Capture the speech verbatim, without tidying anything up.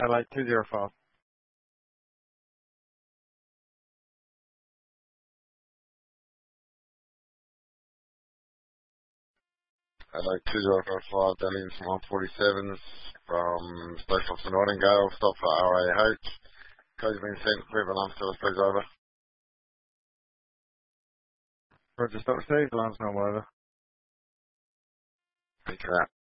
Adelaide two zero five. Adelaide two zero five five, Delhi from one forty-sevens from Station Officer Nightingale, stop for R A H. Code's been sent, clear alarm service, please over. Roger, stop received, alarm's normal over. Thank you for that.